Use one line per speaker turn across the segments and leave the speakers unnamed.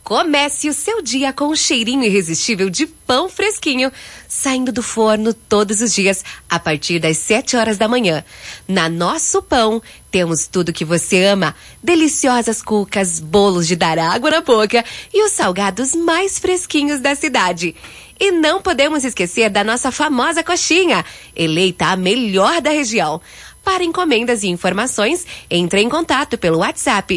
Comece o seu dia com um cheirinho irresistível de pão fresquinho, saindo do forno todos os dias a partir das 7 horas da manhã. Na Nosso Pão, temos tudo que você ama, deliciosas cucas, bolos de dar água na boca e os salgados mais fresquinhos da cidade. E não podemos esquecer da nossa famosa coxinha, eleita a melhor da região. Para encomendas e informações, entre em contato pelo WhatsApp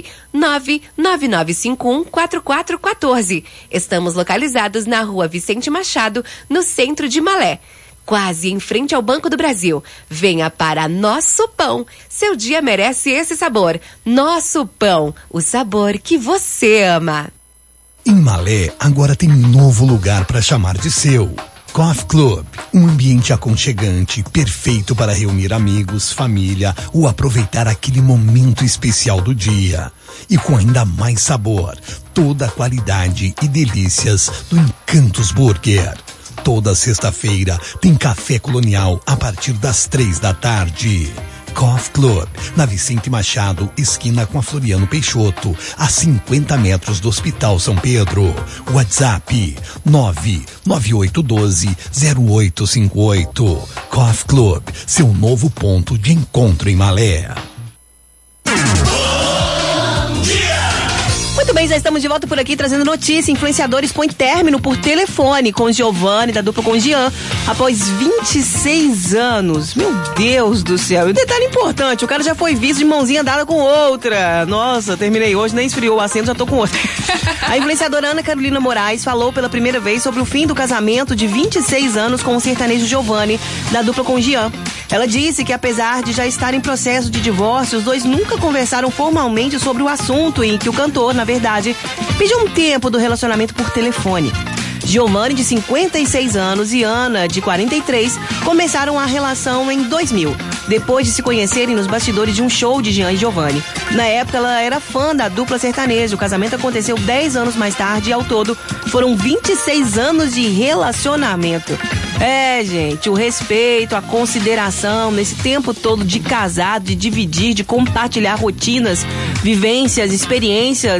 999514414. Estamos localizados na Rua Vicente Machado, no centro de Malé, quase em frente ao Banco do Brasil. Venha para Nosso Pão. Seu dia merece esse sabor. Nosso Pão, o sabor que você ama.
Em Malé, agora tem um novo lugar para chamar de seu. Coffee Club, um ambiente aconchegante, perfeito para reunir amigos, família ou aproveitar aquele momento especial do dia. E com ainda mais sabor, toda a qualidade e delícias do Encantos Burger. Toda sexta-feira tem café colonial a partir das 3 da tarde. Coffee Club, na Vicente Machado, esquina com a Floriano Peixoto, a 50 metros do Hospital São Pedro. WhatsApp 99812-0858. Coffee Club, seu novo ponto de encontro em Malé.
Muito bem, já estamos de volta por aqui trazendo notícia. Influenciadores põem término por telefone com Giovanni, da dupla com Jean, após 26 anos. Meu Deus do céu. E um detalhe importante, o cara já foi visto de mãozinha dada com outra. Nossa, terminei hoje, nem esfriou o assento, já tô com outra. A influenciadora Ana Carolina Moraes falou pela primeira vez sobre o fim do casamento de 26 anos com o sertanejo Giovanni, da dupla com Jean. Ela disse que apesar de já estar em processo de divórcio, os dois nunca conversaram formalmente sobre o assunto e que o cantor, na verdade, pediu um tempo do relacionamento por telefone. Giovanni, de 56 anos, e Ana, de 43, começaram a relação em 2000, depois de se conhecerem nos bastidores de um show de Jean e Giovanni. Na época, ela era fã da dupla sertaneja. O casamento aconteceu 10 anos mais tarde e, ao todo, foram 26 anos de relacionamento. É, gente, o respeito, a consideração, nesse tempo todo de casado, de dividir, de compartilhar rotinas, vivências, experiências,